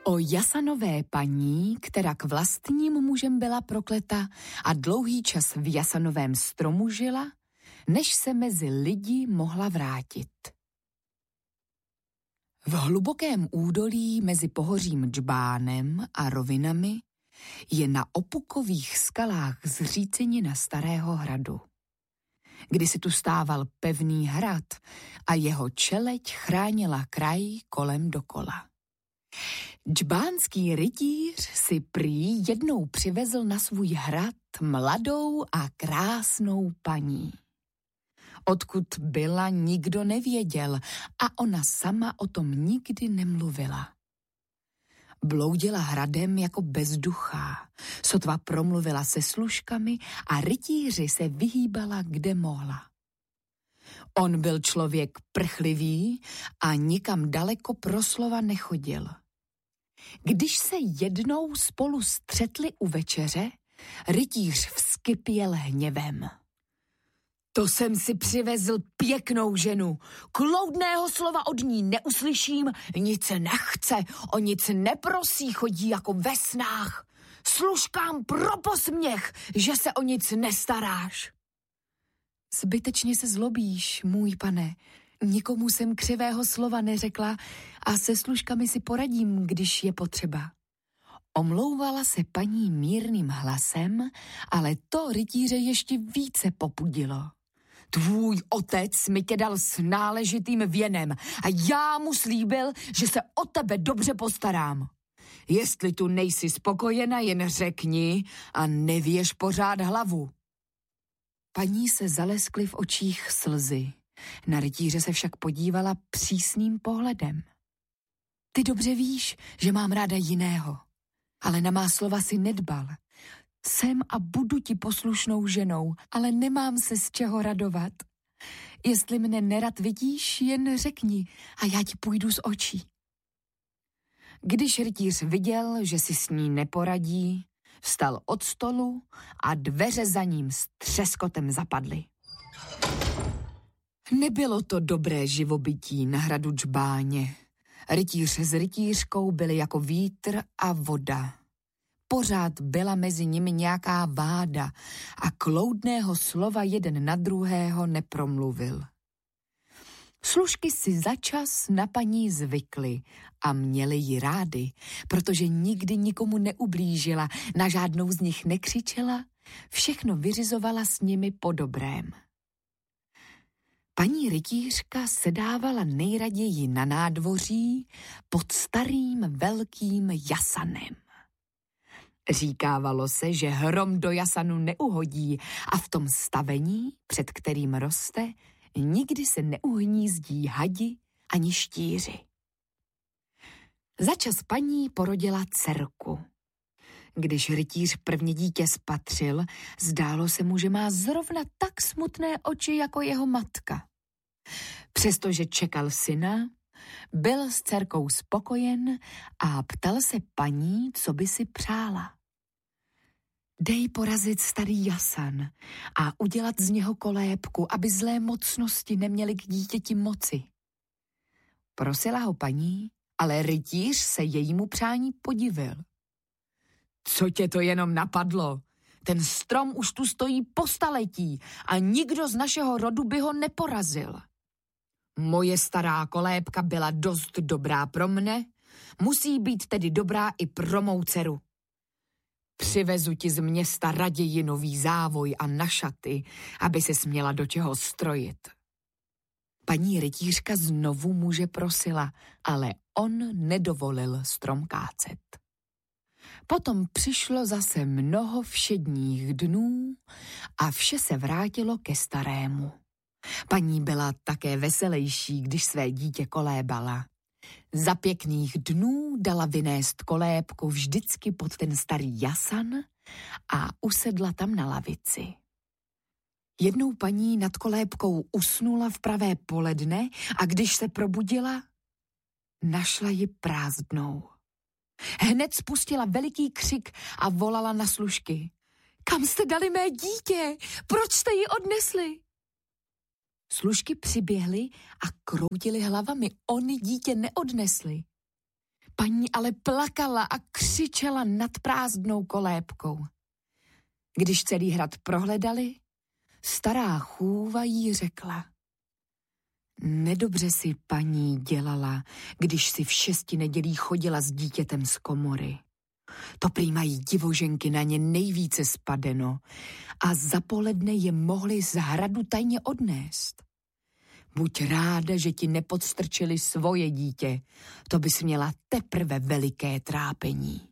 O Jasanové paní, která k vlastním mužem byla prokleta a dlouhý čas v Jasanovém stromu žila, než se mezi lidi mohla vrátit. V hlubokém údolí mezi pohořím Džbánem a rovinami je na opukových skalách zřícenina starého hradu. Kdysi tu stával pevný hrad a jeho čeleď chránila kraj kolem dokola. Džbánský rytíř si prý jednou přivezl na svůj hrad mladou a krásnou paní. Odkud byla, nikdo nevěděl a ona sama o tom nikdy nemluvila. Bloudila hradem jako bezduchá, sotva promluvila se služkami a rytíři se vyhýbala, kde mohla. On byl člověk prchlivý a nikam daleko pro slova nechodil. Když se jednou spolu střetli u večeře, rytíř vzkypěl hněvem. To jsem si přivezl pěknou ženu. Kloudného slova od ní neuslyším, nic se nechce, o nic neprosí, chodí jako ve snách. Služkám pro posměch, že se o nic nestaráš. Zbytečně se zlobíš, můj pane. Nikomu jsem křivého slova neřekla a se služkami si poradím, když je potřeba. Omlouvala se paní mírným hlasem, ale to rytíře ještě více popudilo. Tvůj otec mi tě dal s náležitým věnem a já mu slíbil, že se o tebe dobře postarám. Jestli tu nejsi spokojena, jen řekni a nevěž pořád hlavu. Paní se zaleskly v očích slzy. Na rytíře se však podívala přísným pohledem. Ty dobře víš, že mám ráda jiného, ale na má slova si nedbal. Jsem a budu ti poslušnou ženou, ale nemám se z čeho radovat. Jestli mne nerad vidíš, jen řekni a já ti půjdu z očí. Když rytíř viděl, že si s ní neporadí, vstal od stolu a dveře za ním s třeskotem zapadly. Nebylo to dobré živobytí na hradu Džbáně. Rytíř s rytířkou byli jako vítr a voda. Pořád byla mezi nimi nějaká váda a kloudného slova jeden na druhého nepromluvil. Služky si začas na paní zvykly a měly ji rády, protože nikdy nikomu neublížila, na žádnou z nich nekřičela, všechno vyřizovala s nimi po dobrém. Paní rytířka sedávala nejraději na nádvoří pod starým velkým jasanem. Říkávalo se, že hrom do jasanu neuhodí a v tom stavení, před kterým roste, nikdy se neuhnízdí hadi ani štíři. Začas paní porodila dcerku. Když rytíř první dítě spatřil, zdálo se mu, že má zrovna tak smutné oči jako jeho matka. Přestože čekal syna, byl s dcerkou spokojen a ptal se paní, co by si přála. Dej porazit starý jasan a udělat z něho kolébku, aby zlé mocnosti neměly k dítěti moci. Prosila ho paní, ale rytíř se jejímu přání podivil. Co tě to jenom napadlo? Ten strom už tu stojí po staletí a nikdo z našeho rodu by ho neporazil. Moje stará kolébka byla dost dobrá pro mne, musí být tedy dobrá i pro mou dceru. Přivezu ti z města raději nový závoj a na šaty, aby se směla do čeho strojit. Paní rytířka znovu muže prosila, ale on nedovolil strom kácet. Potom přišlo zase mnoho všedních dnů a vše se vrátilo ke starému. Paní byla také veselejší, když své dítě kolébala. Za pěkných dnů dala vynést kolébku vždycky pod ten starý jasan a usedla tam na lavici. Jednou paní nad kolébkou usnula v pravé poledne a když se probudila, našla ji prázdnou. Hned spustila veliký křik a volala na služky. Kam jste dali mé dítě? Proč jste ji odnesli? Služky přiběhly a kroutily hlavami. Oni dítě neodnesli. Paní ale plakala a křičela nad prázdnou kolébkou. Když celý hrad prohledali, stará chůva jí řekla: Nedobře si paní dělala, když si v 6 nedělí chodila s dítětem z komory. To prý mají divoženky na ně nejvíce spadeno a za poledne je mohli z hradu tajně odnést. Buď ráda, že ti nepodstrčili svoje dítě, to bys měla teprve veliké trápení.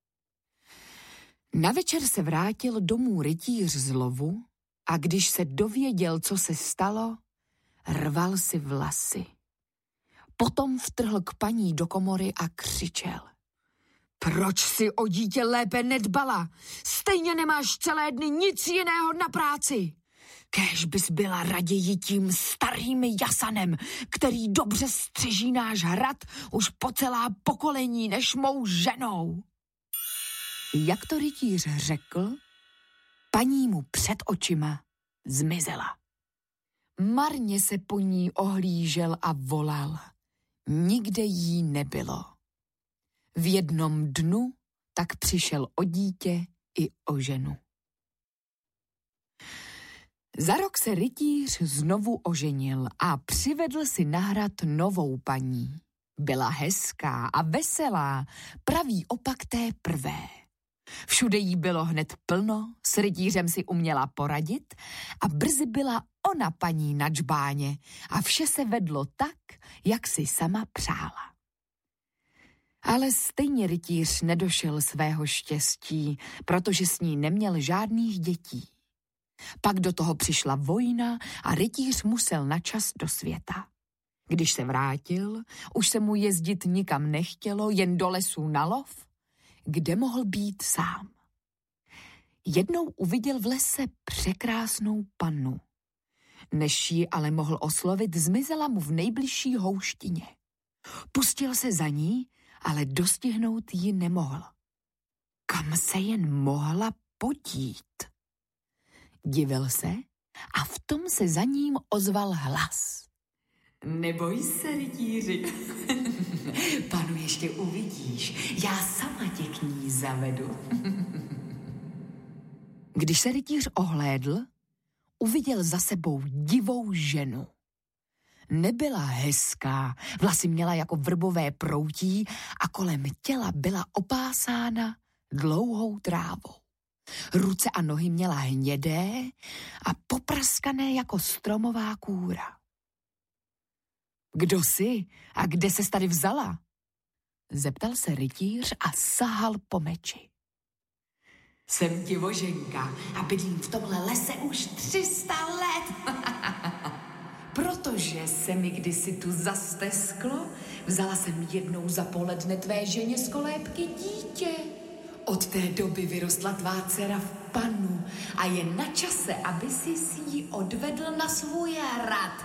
Na večer se vrátil domů rytíř z lovu a když se dověděl, co se stalo, rval si vlasy. Potom vtrhl k paní do komory a křičel: Proč si o dítě lépe nedbala? Stejně nemáš celé dny nic jiného na práci. Kéž bys byla raději tím starým jasanem, který dobře střeží náš hrad už po celá pokolení, než mou ženou. Jak to rytíř řekl, paní mu před očima zmizela. Marně se po ní ohlížel a volal. Nikde jí nebylo. V jednom dnu tak přišel o dítě i o ženu. Za rok se rytíř znovu oženil a přivedl si na hrad novou paní. Byla hezká a veselá, pravý opak té prvé. Všude jí bylo hned plno, s rytířem si uměla poradit a brzy byla ona paní na džbáně a vše se vedlo tak, jak si sama přála. Ale stejně rytíř nedošel svého štěstí, protože s ní neměl žádných dětí. Pak do toho přišla vojna a rytíř musel načas do světa. Když se vrátil, už se mu jezdit nikam nechtělo, jen do lesů na lov, kde mohl být sám. Jednou uviděl v lese překrásnou pannu. Než ji ale mohl oslovit, zmizela mu v nejbližší houštině. Pustil se za ní, ale dostihnout ji nemohl. Kam se jen mohla podít? Divil se a v tom se za ním ozval hlas. Neboj se, rytíři, panu ještě uvidíš, já sama tě k ní zavedu. Když se rytíř ohlédl, uviděl za sebou divou ženu. Nebyla hezká, vlasy měla jako vrbové proutí a kolem těla byla opásána dlouhou trávou. Ruce a nohy měla hnědé a popraskané jako stromová kůra. Kdo jsi a kde ses tady vzala? Zeptal se rytíř a sahal po meči. Jsem divoženka a bydlím v tomhle lese už 300 let. Protože se mi kdysi tu zastesklo, vzala jsem jednou za poledne tvé ženě z kolébky dítě. Od té doby vyrostla tvá dcera v pannu a je na čase, aby si ji odvedl na svůj hrad.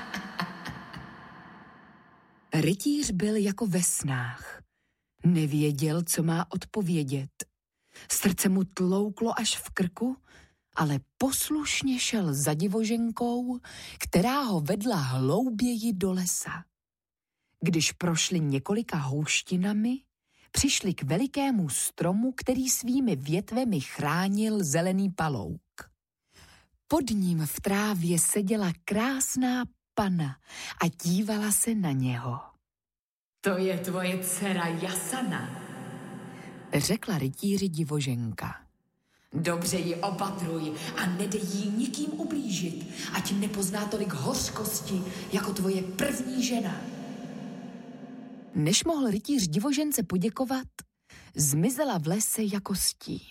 Rytíř byl jako ve snách. Nevěděl, co má odpovědět. Srdce mu tlouklo až v krku, ale poslušně šel za divoženkou, která ho vedla hlouběji do lesa. Když prošli několika houštinami, přišli k velikému stromu, který svými větvemi chránil zelený palouk. Pod ním v trávě seděla krásná pana a dívala se na něho. To je tvoje dcera Jasana, řekla rytíři divoženka. Dobře ji opatruj a nedej jí nikým ublížit, ať nepozná tolik hořkosti jako tvoje první žena. Než mohl rytíř divožence poděkovat, zmizela v lese jako stín.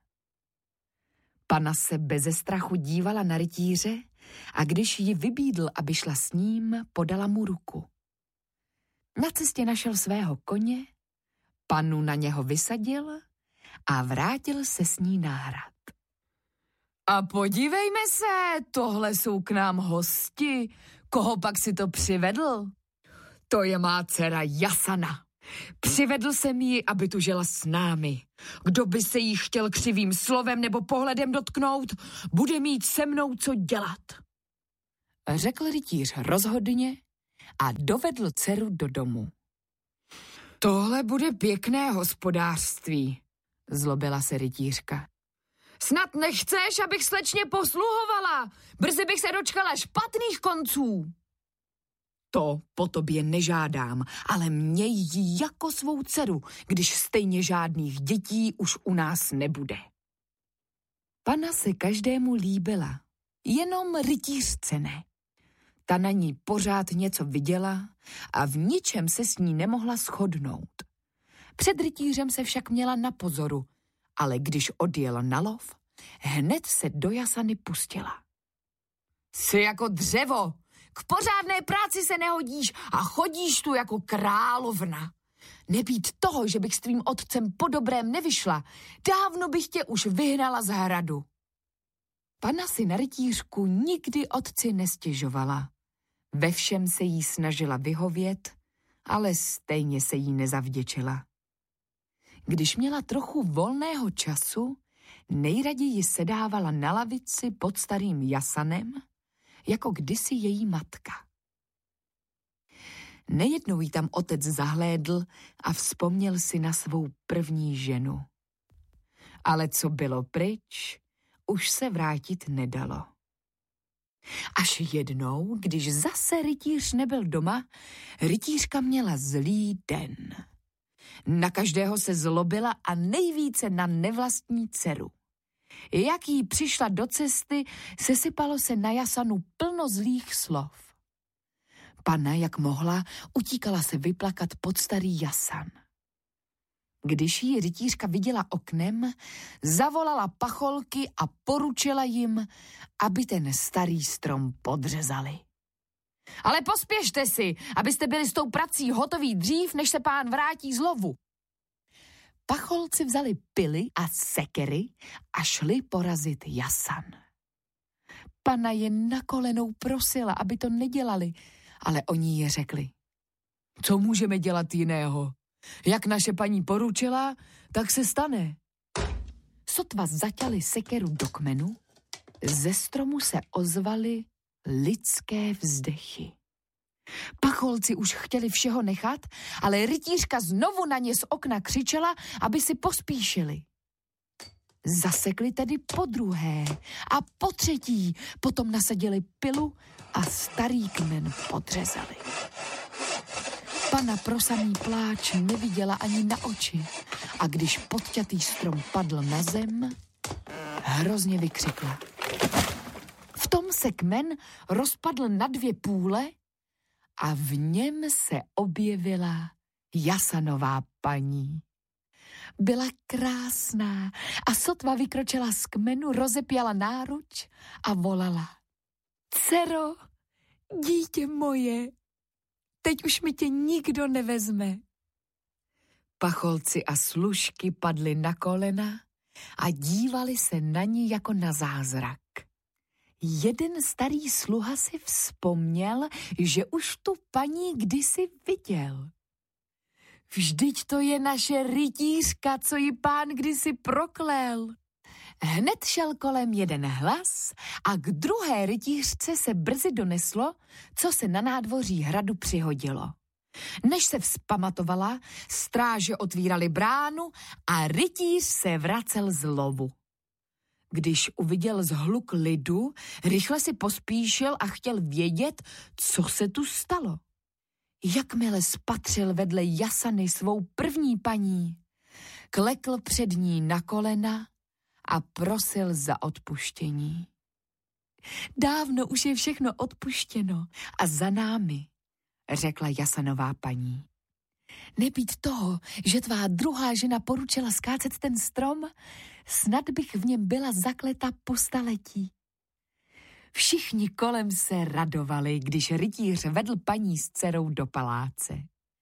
Pana se beze strachu dívala na rytíře a když ji vybídl, aby šla s ním, podala mu ruku. Na cestě našel svého koně, panu na něho vysadil a vrátil se s ní na hrad. A podívejme se, tohle jsou k nám hosti. Koho pak si to přivedl? To je má dcera Jasana. Přivedl jsem ji, aby tu žila s námi. Kdo by se jí chtěl křivým slovem nebo pohledem dotknout, bude mít se mnou co dělat. Řekl rytíř rozhodně a dovedl dceru do domu. Tohle bude pěkné hospodářství, zlobila se rytířka. Snad nechceš, abych slečně posluhovala? Brzy bych se dočkala špatných konců. To po tobě nežádám, ale měj ji jako svou dceru, když stejně žádných dětí už u nás nebude. Pana se každému líbila, jenom rytířce ne. Ta na ní pořád něco viděla a v ničem se s ní nemohla shodnout. Před rytířem se však měla na pozoru, ale když odjela na lov, hned se do jasany pustila. Jsi jako dřevo, k pořádné práci se nehodíš a chodíš tu jako královna. Nebýt toho, že bych s tvým otcem po dobrém nevyšla, dávno bych tě už vyhnala z hradu. Pana si na rytířku nikdy otci nestěžovala. Ve všem se jí snažila vyhovět, ale stejně se jí nezavděčila. Když měla trochu volného času, nejraději sedávala na lavici pod starým jasanem, jako kdysi její matka. Nejednou jí tam otec zahlédl a vzpomněl si na svou první ženu. Ale co bylo pryč, už se vrátit nedalo. Až jednou, když zase rytíř nebyl doma, rytířka měla zlý den. Na každého se zlobila a nejvíce na nevlastní dceru. Jak jí přišla do cesty, sesypalo se na jasanu plno zlých slov. Pana, jak mohla, utíkala se vyplakat pod starý jasan. Když ji rytířka viděla oknem, zavolala pacholky a poručila jim, aby ten starý strom podřezali. Ale pospěšte si, abyste byli s tou prací hotoví dřív, než se pán vrátí z lovu. Pacholci vzali pily a sekery a šli porazit jasan. Pana je na kolenou prosila, aby to nedělali, ale oni je řekli. Co můžeme dělat jiného? Jak naše paní poručila, tak se stane. Sotva zaťali sekeru do kmenu, ze stromu se ozvaly lidské vzdechy. Pacholci už chtěli všeho nechat, ale rytířka znovu na ně z okna křičela, aby si pospíšili. Zasekli tedy podruhé a potřetí, potom nasadili pilu a starý kmen podřezali. Pana pro samý pláč neviděla ani na oči a když podťatý strom padl na zem, hrozně vykřikla. V tom se kmen rozpadl na 2 půle a v něm se objevila jasanová paní. Byla krásná a sotva vykročila z kmenu, rozepěla náruč a volala. Dcero, dítě moje, teď už mi tě nikdo nevezme. Pacholci a služky padli na kolena a dívali se na ní jako na zázrak. Jeden starý sluha si vzpomněl, že už tu paní kdysi viděl. Vždyť to je naše rytířka, co ji pán kdysi proklel. Hned šel kolem jeden hlas a k druhé rytířce se brzy doneslo, co se na nádvoří hradu přihodilo. Než se vzpamatovala, stráže otvírali bránu a rytíř se vracel z lovu. Když uviděl zhluk lidu, rychle si pospíšil a chtěl vědět, co se tu stalo. Jakmile spatřil vedle jasany svou první paní, klekl před ní na kolena a prosil za odpuštění. Dávno už je všechno odpuštěno a za námi, řekla jasanová paní. Nebýt toho, že tvá druhá žena poručila skácet ten strom, snad bych v něm byla zakleta po staletí. Všichni kolem se radovali, když rytíř vedl paní s dcerou do paláce.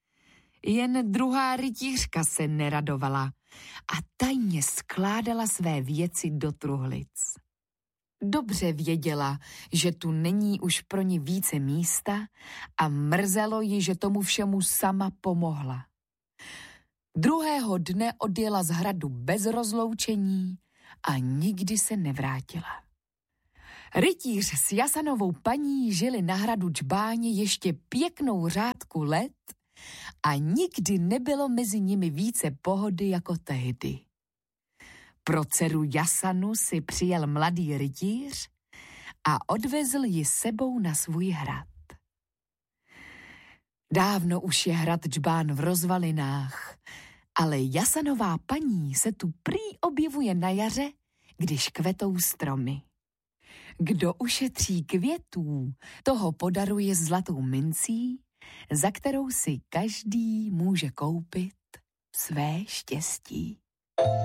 Jen druhá rytířka se neradovala a tajně skládala své věci do truhlic. Dobře věděla, že tu není už pro ní více místa a mrzelo ji, že tomu všemu sama pomohla. Druhého dne odjela z hradu bez rozloučení a nikdy se nevrátila. Rytíř s jasanovou paní žili na hradu Džbáně ještě pěknou řádku let a nikdy nebylo mezi nimi více pohody jako tehdy. Pro dceru Jasanu si přijel mladý rytíř a odvezl ji sebou na svůj hrad. Dávno už je hrad Džbán v rozvalinách, ale Jasanová paní se tu prý objevuje na jaře, když kvetou stromy. Kdo ušetří květů, toho podaruje zlatou mincí, za kterou si každý může koupit své štěstí.